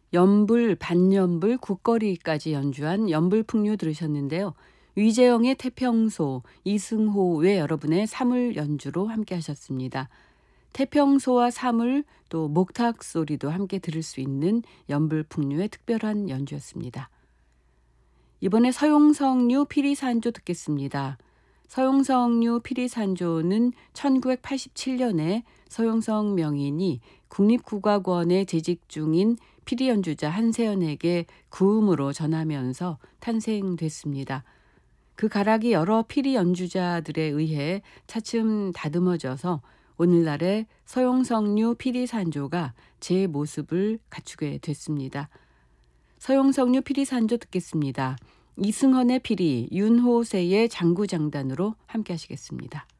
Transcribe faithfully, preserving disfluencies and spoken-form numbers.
연불, 반연불, 국거리까지 연주한 연불풍류 들으셨는데요. 위재영의 태평소, 이승호 외 여러분의 사물 연주로 함께 하셨습니다. 태평소와 사물 또 목탁 소리도 함께 들을 수 있는 연불풍류의 특별한 연주였습니다. 이번에 서용석류 피리산조 듣겠습니다. 서용석류 피리산조는 천구백팔십칠 년에 서용석 명인이 국립국악원에 재직 중인 피리 연주자 한세연에게 구음으로 전하면서 탄생됐습니다. 그 가락이 여러 피리 연주자들에 의해 차츰 다듬어져서 오늘날의 서용석류 피리산조가 제 모습을 갖추게 됐습니다. 서용석류 피리산조 듣겠습니다. 이승헌의 피리, 윤호세의 장구장단으로 함께 하시겠습니다.